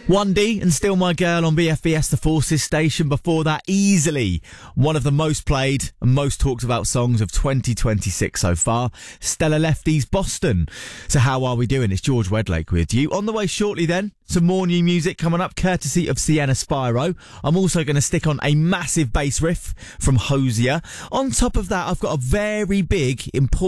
1D and Still My Girl on BFBS The Forces station. Before that, easily one of the most played and most talked about songs of 2026 so far, Stella Lefty's Boston. So how are we doing? It's George Wedlake with you. On the way shortly then, some more new music coming up courtesy of Sienna Spyro. I'm also going to stick on a massive bass riff from Hosier. On top of that, I've got a very big, important